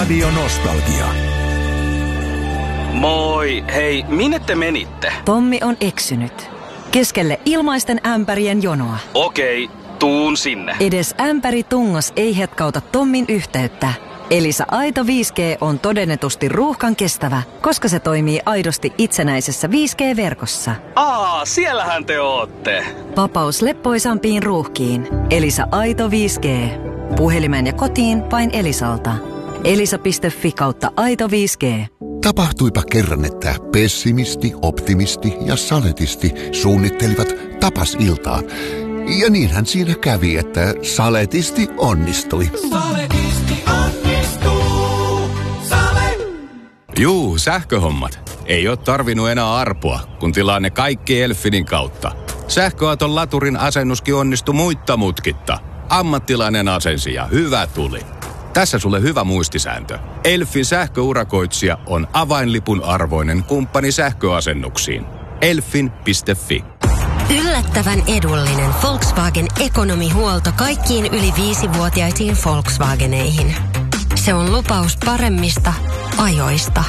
Radio Nostalgia. Moi, hei, minne te menitte? Tommi on eksynyt. Keskelle ilmaisten ämpärien jonoa. Okei, tuun sinne. Edes ämpäri tungos ei hetkauta Tommin yhteyttä. Elisa Aito 5G on todennetusti ruuhkan kestävä, koska se toimii aidosti itsenäisessä 5G-verkossa. Siellähän te ootte. Vapaus leppoisampiin ruuhkiin. Elisa Aito 5G. Puhelimeen ja kotiin vain Elisalta. elisa.fi/aito 5G. Tapahtuipa kerran, että pessimisti, optimisti ja saletisti suunnittelivat tapasiltaa. Ja niinhän siinä kävi, että saletisti onnistui. Saletisti onnistuu. Juu, sähköhommat. Ei oo tarvinnut enää arpoa, kun tilaa ne kaikki Elfinin kautta. Sähköauton laturin asennuskin onnistui muitta mutkitta. Ammattilainen asensi ja hyvä tuli. Tässä sulle hyvä muistisääntö. Elfin sähköurakoitsija on avainlipun arvoinen kumppani sähköasennuksiin. Elfin.fi. Yllättävän edullinen Volkswagen Economy-huolto kaikkiin yli 5-vuotiaisiin Volkswageneihin. Se on lupaus paremmista ajoista.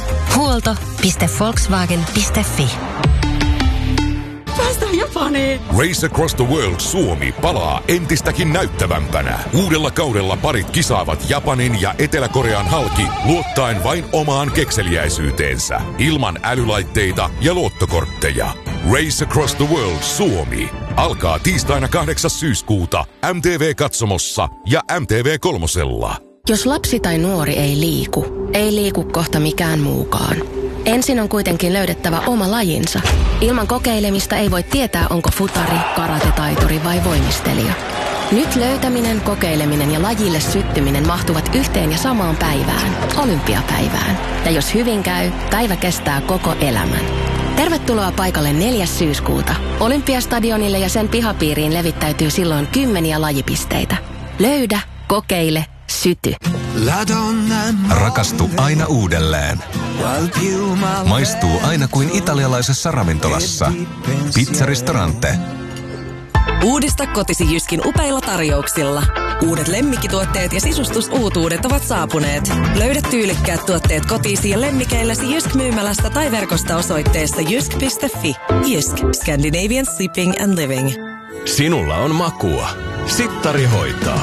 Huolto.volkswagen.fi. Päästään Japaniin. Race Across the World Suomi palaa entistäkin näyttävämpänä. Uudella kaudella parit kisaavat Japanin ja Etelä-Korean halki luottaen vain omaan kekseliäisyyteensä. Ilman älylaitteita ja luottokortteja. Race Across the World Suomi alkaa tiistaina 8. syyskuuta MTV-katsomossa ja MTV3. Jos lapsi tai nuori ei liiku kohta mikään muukaan. Ensin on kuitenkin löydettävä oma lajinsa. Ilman kokeilemista ei voi tietää, onko futari, karatetaituri vai voimistelija. Nyt löytäminen, kokeileminen ja lajille syttyminen mahtuvat yhteen ja samaan päivään, olympiapäivään. Ja jos hyvin käy, päivä kestää koko elämän. Tervetuloa paikalle 4. syyskuuta. Olympiastadionille ja sen pihapiiriin levittäytyy silloin 10 lajipisteitä. Löydä, kokeile, syty. Rakastu aina uudelleen. Maistuu aina kuin italialaisessa ravintolassa. Pizzaristorante. Uudista kotisi Jyskin upeilla tarjouksilla. Uudet lemmikkituotteet ja sisustusuutuudet ovat saapuneet. Löydä tyylikkäät tuotteet kotiisi ja lemmikeillesi Jysk-myymälästä tai verkosta osoitteesta jysk.fi. Jysk. Scandinavian Shipping and Living. Sinulla on makua. Sittari hoitaa.